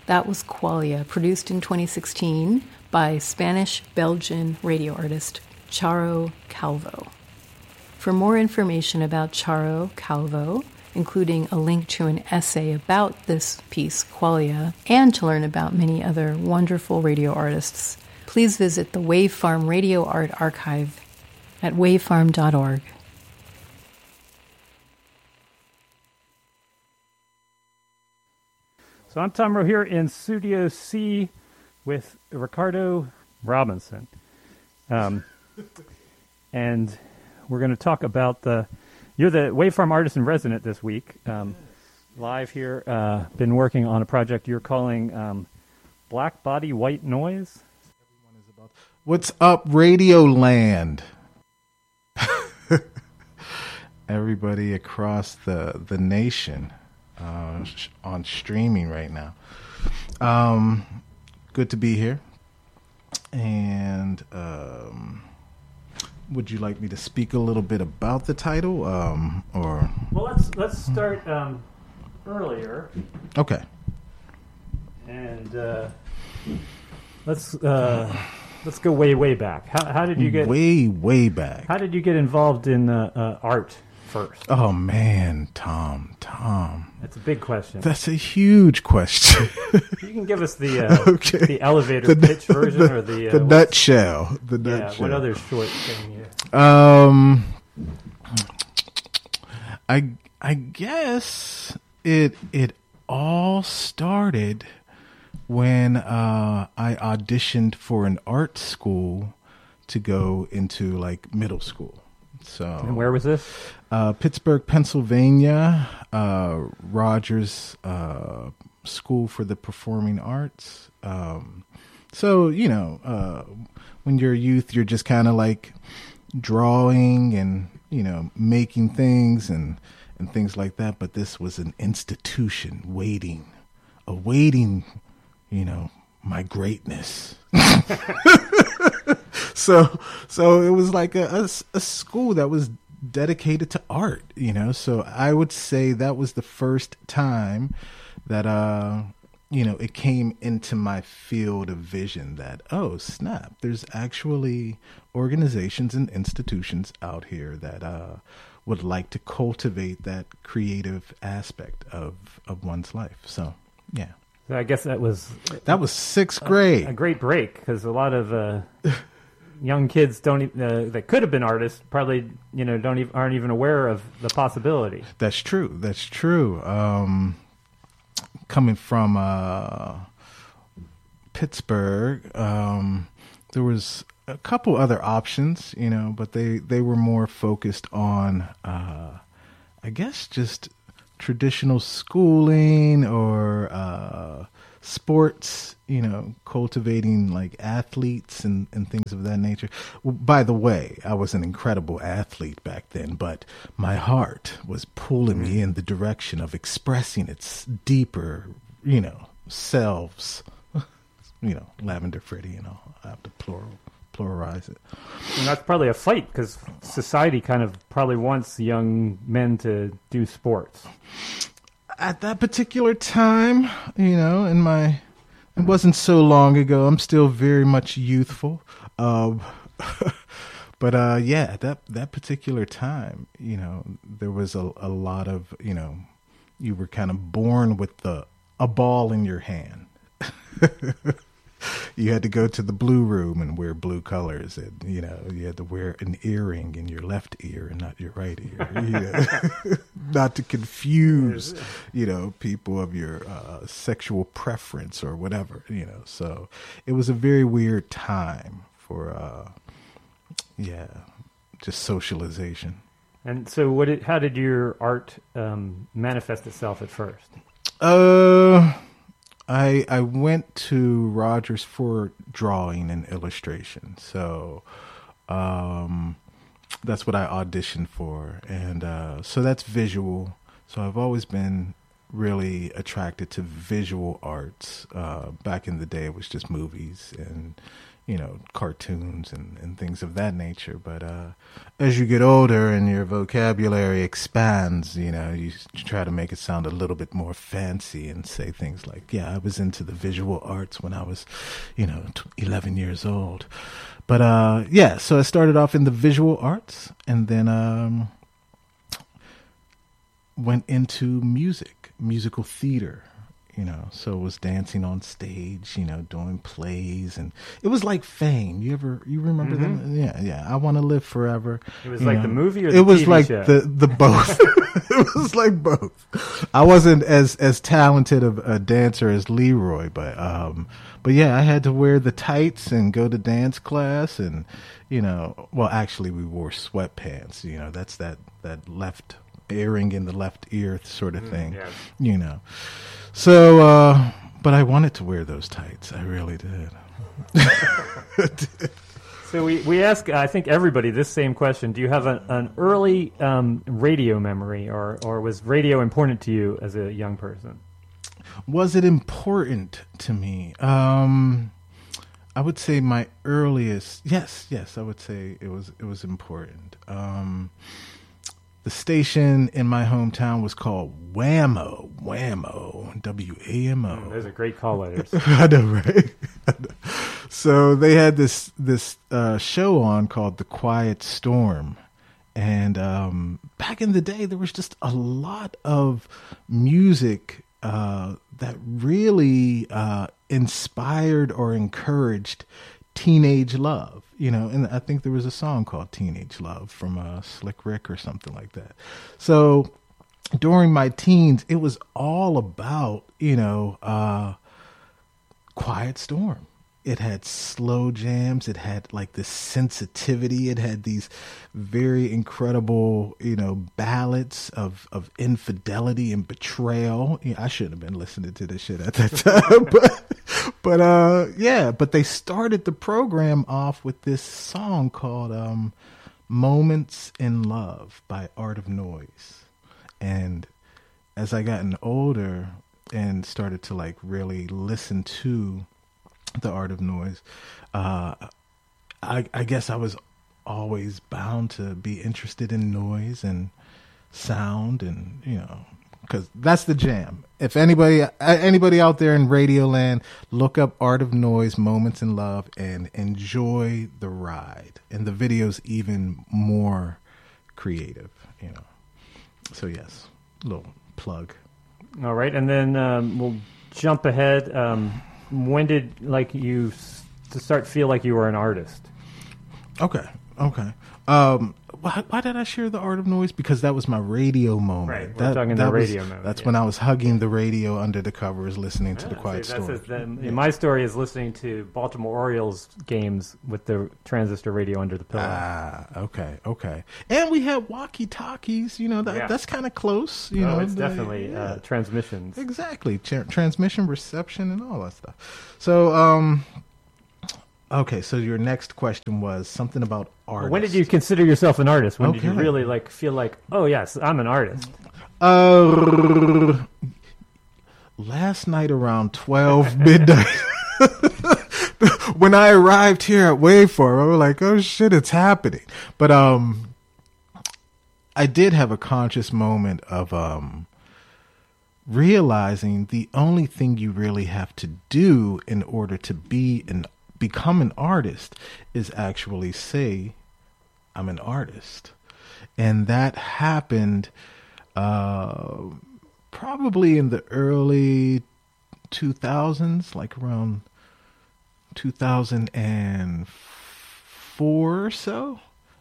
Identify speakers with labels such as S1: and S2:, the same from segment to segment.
S1: That was Qualia, produced in 2016 by Spanish-Belgian radio artist Charo Calvo. For more information about Charo Calvo, including a link to an essay about this piece, Qualia, and to learn about many other wonderful radio artists, please visit the Wave Farm Radio Art Archive at wavefarm.org.
S2: So I'm Tom Rowe here in Studio C with Ricardo Robinson. And we're going to talk about you're the Wavefarm Artist in Resident this week. Live here, been working on a project you're calling Black Body White Noise.
S3: What's up, Radio Land? Everybody across the nation on streaming right now. Good to be here. And would you like me to speak a little bit about the title, or?
S2: Well, let's start earlier.
S3: Okay.
S2: And let's go way back. How did you get
S3: way back?
S2: How did you get involved in art first?
S3: Oh man, Tom.
S2: That's a big question.
S3: That's a huge question.
S2: You can give us the elevator pitch version or the
S3: nutshell. The nutshell.
S2: What other short thing?
S3: I guess it all started when I auditioned for an art school to go into like middle school. So,
S2: and where was this?
S3: Pittsburgh, Pennsylvania, Rogers School for the Performing Arts. So, when you're a youth, you're just kind of like drawing and, making things and things like that. But this was an institution awaiting, my greatness. So it was like a school that was dedicated to art, so I would say that was the first time that, it came into my field of vision that, oh, snap, there's actually organizations and institutions out here that would like to cultivate that creative aspect of one's life. So, yeah.
S2: So I guess that was
S3: sixth grade.
S2: A great break, because a lot of young kids that could have been artists probably aren't even aware of the possibility.
S3: That's true. Coming from Pittsburgh, there was a couple other options, but they were more focused on I guess just traditional schooling or sports, cultivating like athletes and things of that nature. Well, by the way, I was an incredible athlete back then, but my heart was pulling me in the direction of expressing its deeper, selves, Lavender Freddy and all. I have to pluralize it.
S2: And that's probably a fight, because society kind of probably wants young men to do sports.
S3: At that particular time, it wasn't so long ago. I'm still very much youthful. But at that particular time, there was a lot of, you were kind of born with a ball in your hand. You had to go to the blue room and wear blue colors, and you had to wear an earring in your left ear and not your right ear, not to confuse people of your sexual preference or whatever, So it was a very weird time for just socialization.
S2: And so, how did your art manifest itself at first?
S3: I went to Rogers for drawing and illustration, so that's what I auditioned for, and so that's visual. So I've always been really attracted to visual arts. Back in the day, it was just movies and cartoons and things of that nature. But as you get older and your vocabulary expands, you try to make it sound a little bit more fancy and say things like, yeah, I was into the visual arts when I was, 11 years old. But so I started off in the visual arts and then went into musical theater. So it was dancing on stage, doing plays, and it was like Fame. You remember them? Yeah. I Want to Live Forever.
S2: It was like the movie or the
S3: TV show? It was like
S2: show?
S3: the both. It was like both. I wasn't as talented of a dancer as Leroy, but yeah, I had to wear the tights and go to dance class, and well, actually we wore sweatpants. That's that left earring in the left ear sort of thing.
S2: Yeah.
S3: So, but I wanted to wear those tights. I really did.
S2: So we ask, I think, everybody this same question. Do you have an early radio memory, or was radio important to you as a young person?
S3: Was it important to me? I would say my earliest, yes, I would say it was important. The station in my hometown was called Whammo, WAMO.
S2: Those are great call letters.
S3: I know, right? So they had this show on called The Quiet Storm. And back in the day, there was just a lot of music that really inspired or encouraged teenage love. And I think there was a song called Teenage Love from Slick Rick or something like that. So during my teens, it was all about, Quiet Storm. It had slow jams. It had like this sensitivity. It had these very incredible, ballads of infidelity and betrayal. I shouldn't have been listening to this shit at that time, but they started the program off with this song called Moments in Love by Art of Noise. And as I gotten older and started to like really listen to the Art of Noise, I guess I was always bound to be interested in noise and sound, and because that's the jam. If anybody out there in Radioland, look up Art of Noise, Moments in Love, and enjoy the ride. And the video's even more creative, So yes, little plug.
S2: All right, and then we'll jump ahead. When did you to start feel like you were an artist?
S3: Okay. Why did I share the Art of Noise? Because that was my radio moment.
S2: Right, we're talking the radio moment.
S3: That's when I was hugging the radio under the covers, listening to the Quiet Storm.
S2: My story is listening to Baltimore Orioles games with the transistor radio under the pillow.
S3: Okay. And we had walkie-talkies. That's kind of close.
S2: It's definitely transmissions.
S3: Exactly, transmission, reception, and all that stuff. So, okay, so your next question was something about artists.
S2: When did you consider yourself an artist? When did you really feel like, oh yes, I'm an artist?
S3: Last night around 12 midnight. When I arrived here at Waveform, I was like, oh shit, it's happening. But I did have a conscious moment of realizing the only thing you really have to do in order to become an artist is actually say, I'm an artist. And that happened probably in the early 2000s, like around 2004 or so.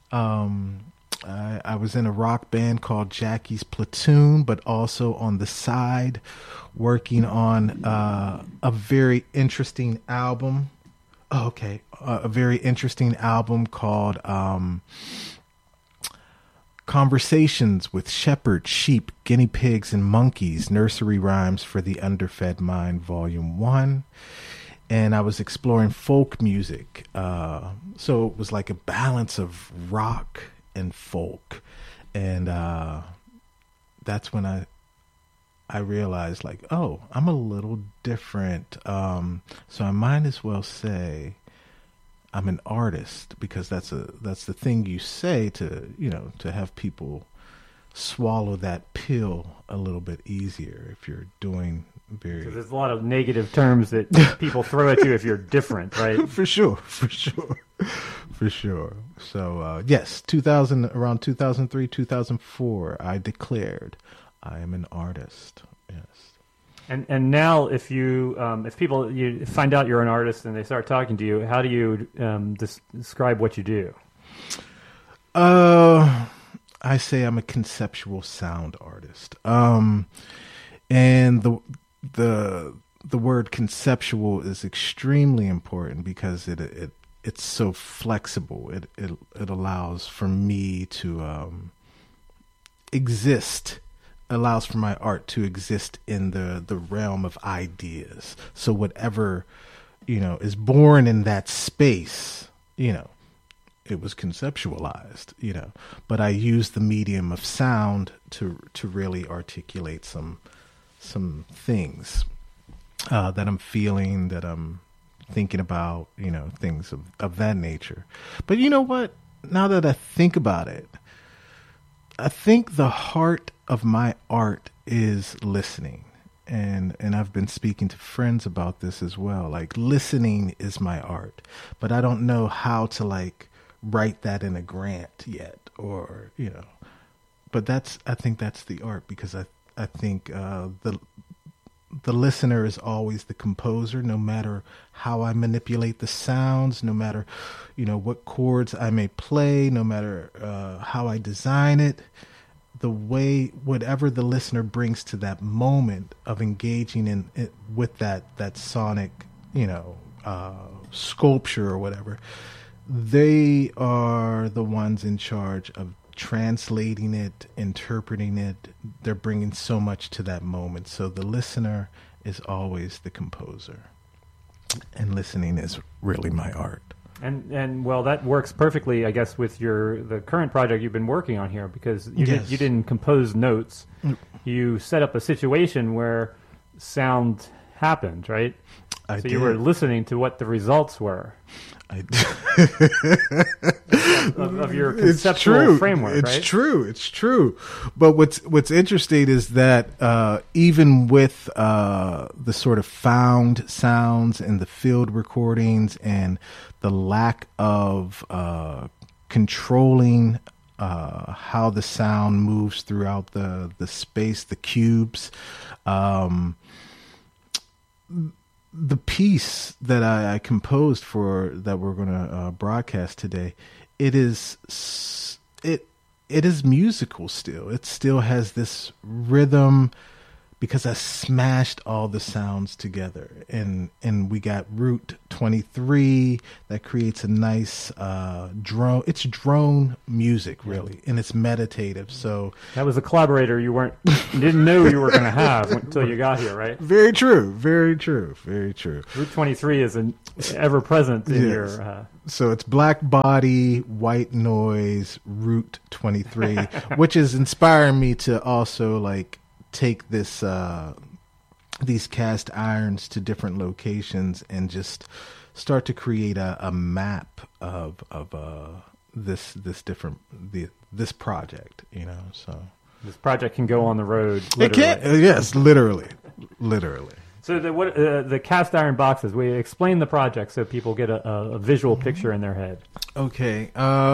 S3: I was in a rock band called Jackie's Platoon, but also on the side working on a very interesting album. A very interesting album called Conversations with Shepherds, Sheep, Guinea Pigs, and Monkeys, Nursery Rhymes for the Underfed Mind, Volume 1. And I was exploring folk music. So it was like a balance of rock and folk. And that's when I realized, like, oh, I'm a little different. So I might as well say I'm an artist, because that's the thing you say to, to have people swallow that pill a little bit easier if you're doing very.
S2: So there's a lot of negative terms that people throw at you if you're different, right?
S3: For sure. So yes, around 2003, 2004, I declared I am an artist. Yes.
S2: And now, if people you find out you're an artist and they start talking to you, how do you describe what you do?
S3: I say I'm a conceptual sound artist. And the word conceptual is extremely important because it's so flexible. It allows for me to exist. Allows for my art to exist in the realm of ideas. So whatever, is born in that space, it was conceptualized, but I use the medium of sound to really articulate some things that I'm feeling, that I'm thinking about, things of that nature. But you know what? Now that I think about it, I think the heart of my art is listening. And I've been speaking to friends about this as well. Like, listening is my art, but I don't know how to write that in a grant yet, or, but I think that's the art, because I think the listener is always the composer, no matter how I manipulate the sounds, no matter, what chords I may play, no matter how I design it. The way, whatever the listener brings to that moment of engaging in it with that sonic, sculpture or whatever, they are the ones in charge of translating it, interpreting it. They're bringing so much to that moment. So the listener is always the composer, and listening is really my art.
S2: And well, that works perfectly, I guess, with the current project you've been working on here, because you didn't compose notes. You set up a situation where sound happened, right?
S3: I did.
S2: You were listening to what the results were. of your conceptual framework, right?
S3: It's true. But what's interesting is that even with the sort of found sounds and the field recordings and the lack of controlling how the sound moves throughout the space, the cubes, the piece that I composed that we're going to broadcast today, it is musical still. It still has this rhythm, because I smashed all the sounds together, and we got Route 23 that creates a nice drone. It's drone music, really, and it's meditative. So
S2: that was a collaborator you didn't know you were going to have until you got here, right?
S3: Very true. Very true.
S2: Route 23 is ever present in your.
S3: So it's Black Body, White Noise, Route 23, which is inspiring me to also take these cast irons to different locations and just start to create a map of this project, so
S2: this project can go on the road.
S3: Literally. It can, yes, literally.
S2: So the cast iron boxes, we explain the project so people get a visual picture in their head.
S3: Okay.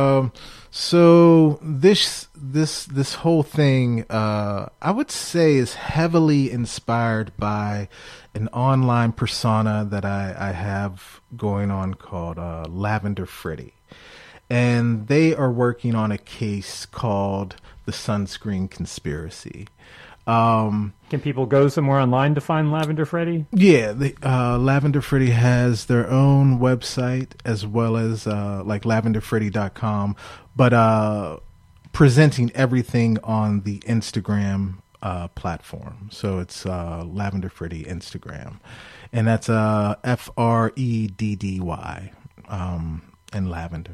S3: So this whole thing, I would say, is heavily inspired by an online persona that I have going on called Lavender Freddy. And they are working on a case called the Sunscreen Conspiracy.
S2: Can people go somewhere online to find Lavender Freddy?
S3: Yeah, Lavender Freddy has their own website, as well as lavenderfreddy.com, but presenting everything on the Instagram platform. So it's Lavender Freddy Instagram, and that's Freddy and Lavender.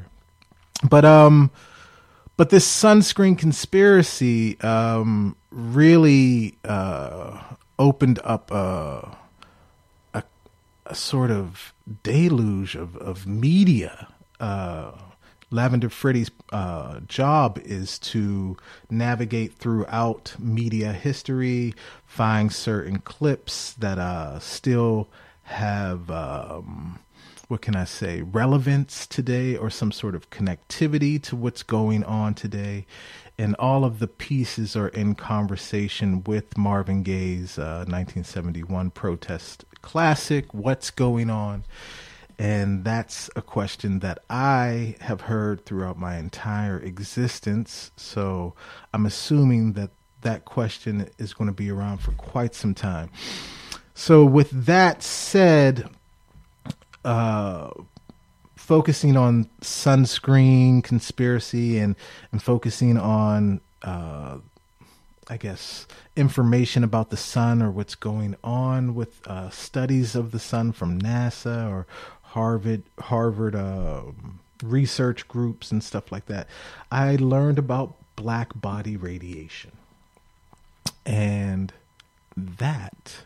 S3: But this sunscreen conspiracy really opened up a sort of deluge of media Lavender Freddy's job is to navigate throughout media history, find certain clips that still have, what can I say, relevance today or some sort of connectivity to what's going on today. And all of the pieces are in conversation with Marvin Gaye's 1971 protest classic, What's Going On? And that's a question that I have heard throughout my entire existence. So I'm assuming that that question is going to be around for quite some time. So with that said, focusing on sunscreen conspiracy and focusing on, I guess, information about the sun or what's going on with studies of the sun from NASA or Harvard research groups and stuff like that, I learned about black body radiation. And that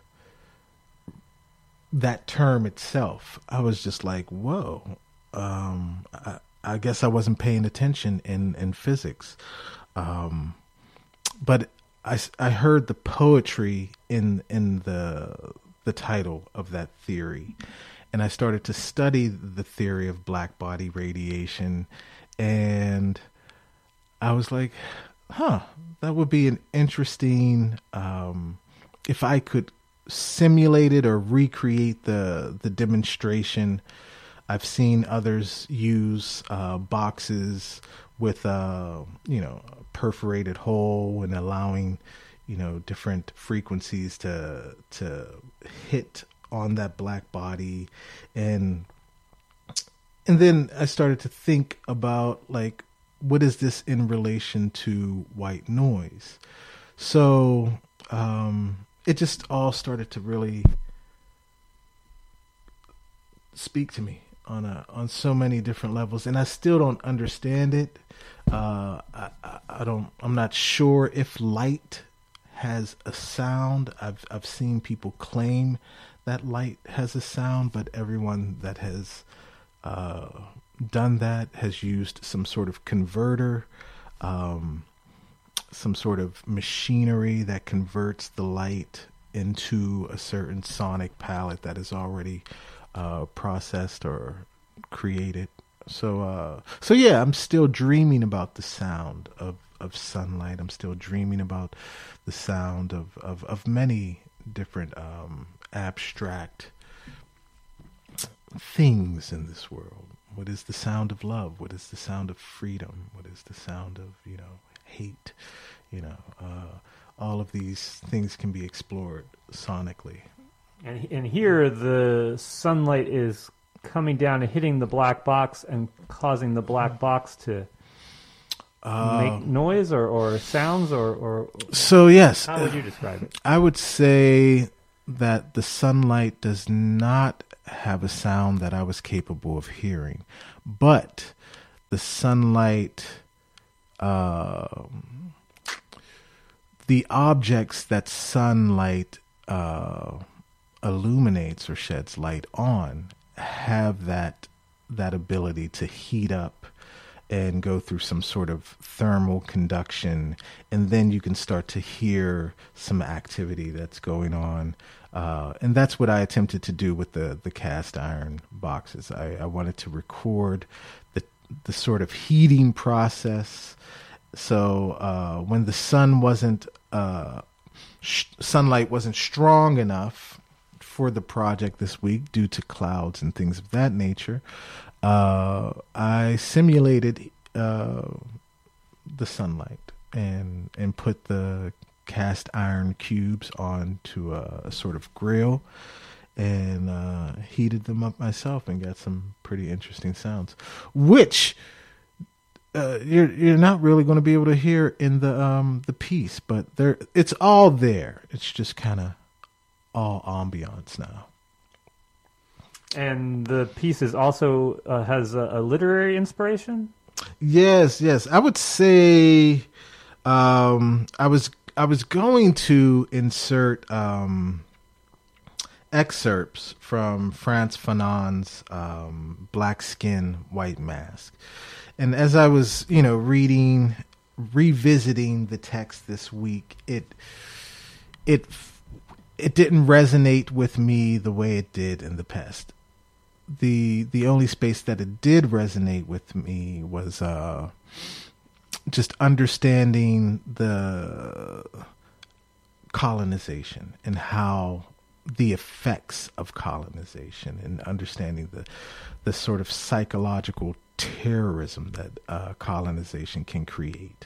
S3: term itself, I was just like, whoa, I guess I wasn't paying attention in physics. But I heard the poetry in the title of that theory. And I started to study the theory of black body radiation. And I was like, that would be an interesting, if I could simulate it or recreate the demonstration. I've seen others use boxes with a perforated hole and allowing different frequencies to hit on that black body, and then I started to think about, like, what is this in relation to white noise? So it just all started to really speak to me on so many different levels, and I still don't understand it. I'm not sure if light has a sound. I've seen people claim that light has a sound, but everyone that has done that has used some sort of converter, some sort of machinery that converts the light into a certain sonic palette that is already processed or created. So yeah, I'm still dreaming about the sound of sunlight. I'm still dreaming about the sound of many different abstract things in this world. What is the sound of love? What is the sound of freedom? What is the sound of, hate? All of these things can be explored sonically.
S2: And here the sunlight is coming down and hitting the black box and causing the black box to make noise or sounds or
S3: so yes.
S2: How would you describe it?
S3: I would say that the sunlight does not have a sound that I was capable of hearing, but the sunlight, the objects that sunlight illuminates or sheds light on have that ability to heat up and go through some sort of thermal conduction, and then you can start to hear some activity that's going on. And that's what I attempted to do with the cast iron boxes. I wanted to record the sort of heating process. So when the sunlight wasn't strong enough for the project this week due to clouds and things of that nature, I simulated the sunlight and put the cast iron cubes onto a sort of grill and heated them up myself and got some pretty interesting sounds, which you're not really going to be able to hear in the piece, but it's all there. It's just kind of all ambiance now.
S2: And the piece is also has a literary inspiration?
S3: Yes. I would say I was going to insert excerpts from Frantz Fanon's Black Skin, White Mask. And as I was, revisiting the text this week, it didn't resonate with me the way it did in the past. The only space that it did resonate with me was just understanding the colonization and how the effects of colonization, and understanding the sort of psychological terrorism that colonization can create.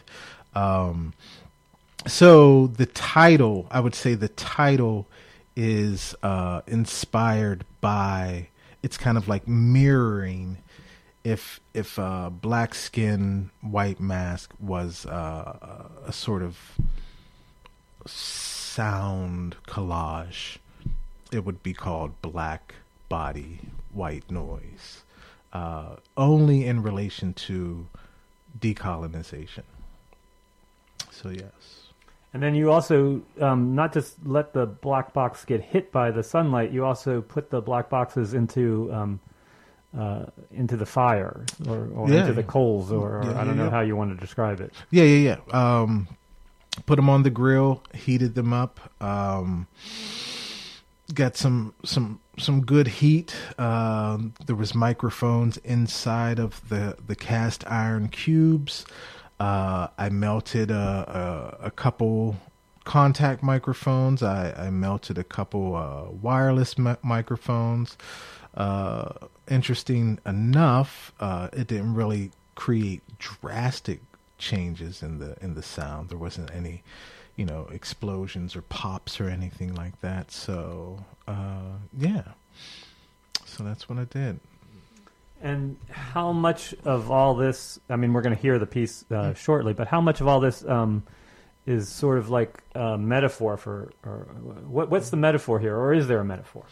S3: So the title, I would say the title is inspired by, it's kind of like mirroring if Black Skin, White Mask was a sort of sound collage, it would be called Black Body, White Noise, only in relation to decolonization. So yes.
S2: And then you also not just let the black box get hit by the sunlight, you also put the black boxes into the fire or into the coals, or I don't know how you want to describe it.
S3: Yeah. Put them on the grill, heated them up, got some good heat. There was microphones inside of the cast iron cubes. I melted a couple contact microphones. I melted a couple wireless microphones. Interesting enough, it didn't really create drastic changes in the sound. There wasn't any, explosions or pops or anything like that. So, yeah. So that's what I did.
S2: And how much of all this, I mean, we're going to hear the piece shortly, but how much of all this is sort of like a metaphor for, or what's the metaphor here, or is there a metaphor?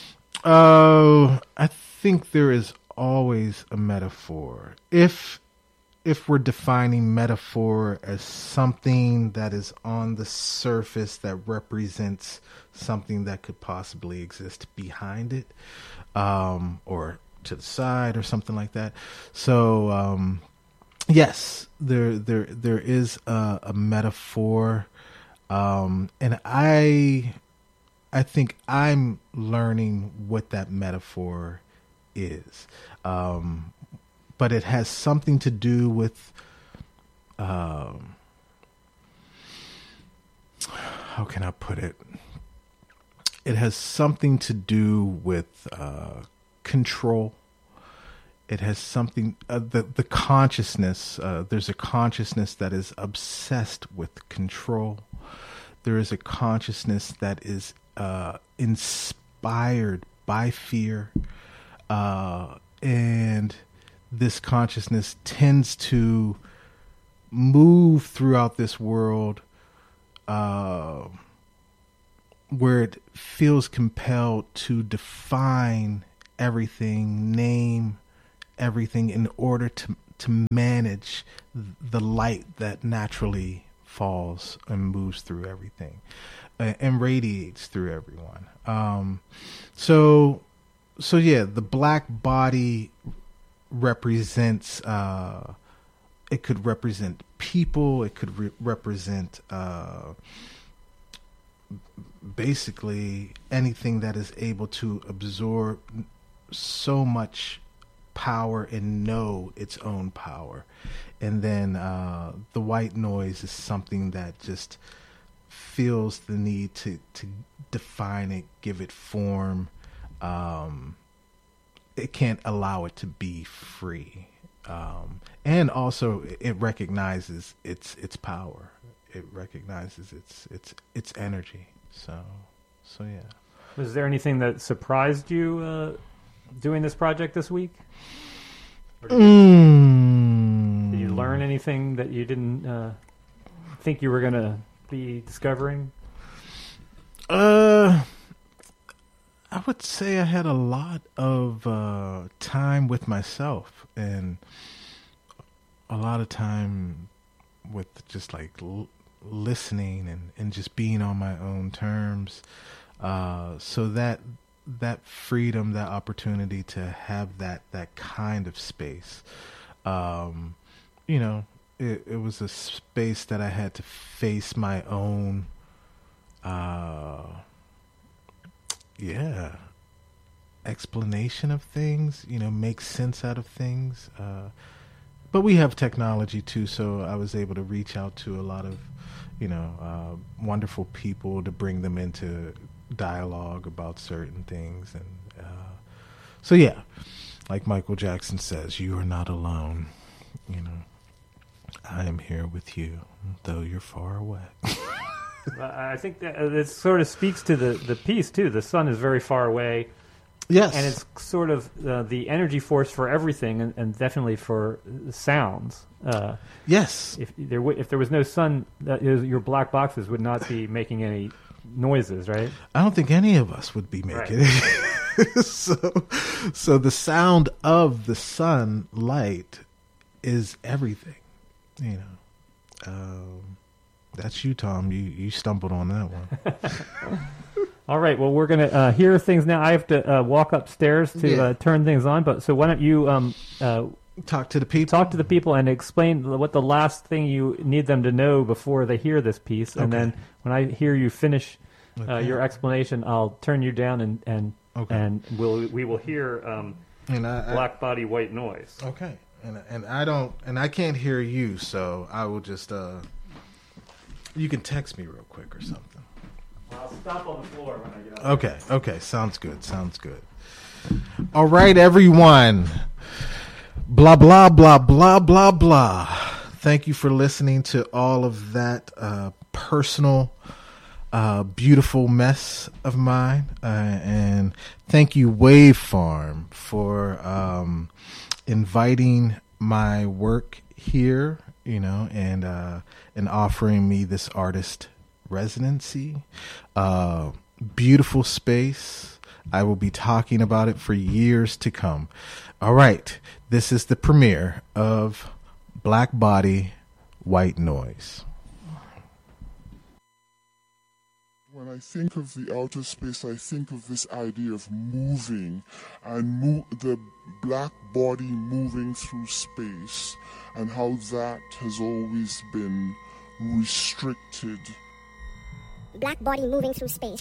S3: I think there is always a metaphor. If we're defining metaphor as something that is on the surface that represents something that could possibly exist behind it, or to the side or something like that. So, yes, there is a metaphor. And I think I'm learning what that metaphor is. But it has something to do with, how can I put it? It has something to do with control. It has something, the consciousness, there's a consciousness that is obsessed with control. There is a consciousness that is inspired by fear. And this consciousness tends to move throughout this world where it feels compelled to define everything, name everything in order to manage the light that naturally falls and moves through everything and radiates through everyone. So yeah, the black body represents, it could represent people, it could represent basically anything that is able to absorb so much power and know its own power. And then the white noise is something that just feels the need to define it, give it form. It can't allow it to be free. And also it recognizes its power. It recognizes its energy. So yeah.
S2: Was there anything that surprised you doing this project this week? Did you learn anything that you didn't think you were going to be discovering?
S3: I would say I had a lot of time with myself and a lot of time with just like listening and just being on my own terms. So that that freedom, that opportunity to have that kind of space. It was a space that I had to face my own, explanation of things, make sense out of things. But we have technology too, so I was able to reach out to a lot of, wonderful people to bring them into dialogue about certain things. And so, yeah, like Michael Jackson says, you are not alone. I am here with you, though you're far away.
S2: I think that it sort of speaks to the piece, too. The sun is very far away.
S3: Yes.
S2: And it's sort of the energy force for everything, and definitely for sounds.
S3: Yes.
S2: If there was no sun, your black boxes would not be making any noises, right?
S3: I don't think any of us would be making it. So the sound of the sunlight is everything. That's you, Tom. You stumbled on that one.
S2: All right. Well, we're going to hear things now. I have to walk upstairs to turn things on. But so why don't you
S3: talk to the people?
S2: Talk to the people and explain what the last thing you need them to know before they hear this piece. And then when I hear you finish your explanation, I'll turn you down and we will hear Black Body White Noise.
S3: Okay. And I can't hear you, so I will just you can text me real quick or something.
S2: I'll stop on the floor when I get out.
S3: Okay, sounds good. All right, everyone. Blah blah blah blah blah blah. Thank you for listening to all of that personal beautiful mess of mine, and thank you Wave Farm for inviting my work here, and offering me this artist residency. Beautiful space. I will be talking about it for years to come. All right, this is the premiere of Black Body White Noise.
S4: When I think of the outer space, I think of this idea of moving and the black body moving through space, and how that has always been restricted.
S5: Black body moving through space.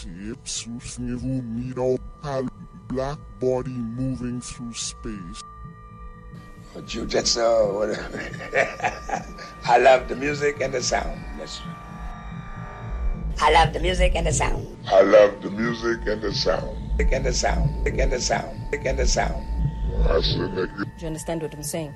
S4: Black body moving through space.
S6: Jiu-jitsu, whatever. I love the music and the sound. That's right.
S5: I love the music and the sound.
S4: I love the music and the sound.
S6: And the sound. And the sound. And the sound.
S5: Do you understand what I'm saying?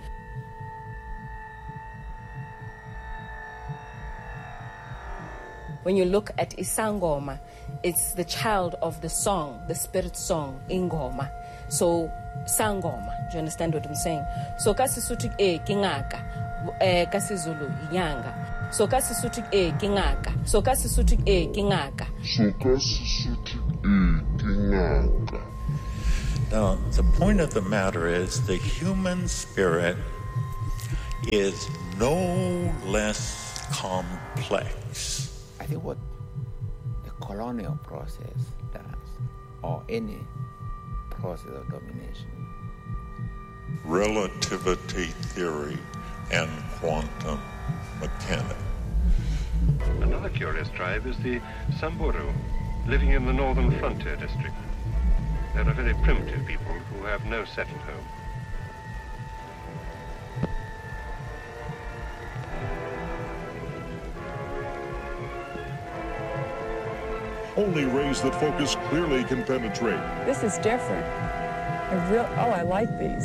S5: When you look at Isangoma, it's the child of the song, the spirit song, Ingoma. So, Sangoma. Do you understand what I'm saying? So, Kasisutu Kingaka, Kasizulu Yanga. So, Kasisutu Kingaka. So, Kasisutu Kingaka.
S4: So, Kasisutu Kingaka.
S7: Now, the point of the matter is the human spirit is no less complex.
S8: I think what the colonial process does, or any process of domination.
S7: Relativity theory and quantum mechanics.
S9: Another curious tribe is the Samburu, living in the northern frontier district. They're a very primitive people who have no settled home.
S10: Only rays that focus clearly can penetrate.
S11: This is different. I like these.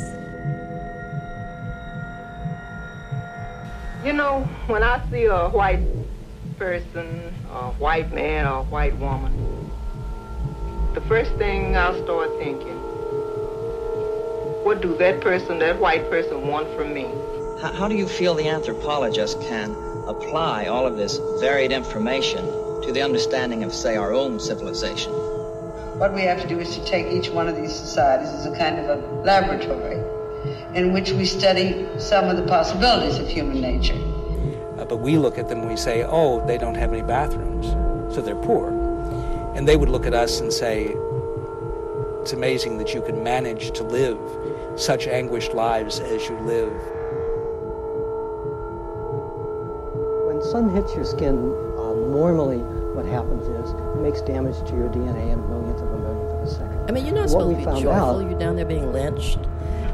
S12: You know, when I see a white person, a white man or a white woman, the first thing I'll start thinking, what do that white person want from me?
S13: How do you feel the anthropologist can apply all of this varied information to the understanding of, say, our own civilization?
S14: What we have to do is to take each one of these societies as a kind of a laboratory in which we study some of the possibilities of human nature.
S15: But we look at them and we say, oh, they don't have any bathrooms, so they're poor. And they would look at us and say, It's amazing that you can manage to live such anguished lives as you live.
S16: When sun hits your skin, normally what happens is it makes damage to your DNA in millionth of a second.
S17: I mean, you're not supposed to be joyful. You're down there being lynched.